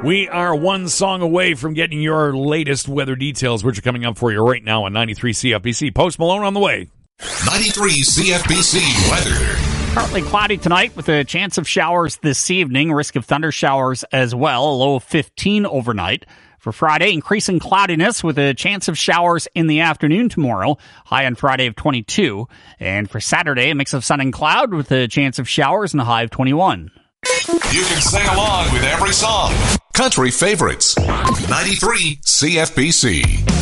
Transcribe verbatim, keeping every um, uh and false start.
We are one song away from getting your latest weather details, which are coming up for you right now on ninety-three C F B C. Post Malone on the way. ninety-three C F B C weather. Partly cloudy tonight with a chance of showers this evening. Risk of thunder showers as well. A low of fifteen overnight. For Friday, increasing cloudiness with a chance of showers in the afternoon tomorrow. High on Friday of twenty-two. And for Saturday, a mix of sun and cloud with a chance of showers and a high of twenty-one. You can sing along with every song. Country favorites. ninety-three C F B C.